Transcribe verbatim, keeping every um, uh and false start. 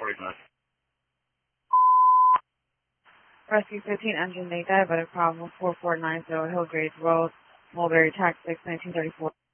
forty-nine. Rescue fifteen, engine may diabetic problem, four four nine zero Hillgrave Road, Mulberry, Tax six, nineteen thirty-four.